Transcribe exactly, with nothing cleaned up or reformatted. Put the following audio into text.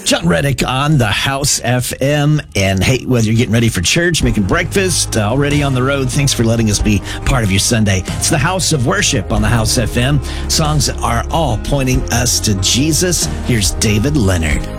John Reddick on the House F M. And hey, whether you're getting ready for church, making breakfast, uh, already on the road, thanks for letting us be part of your Sunday. It's the House of Worship on the House F M. Songs are all pointing us to Jesus. Here's David Leonard.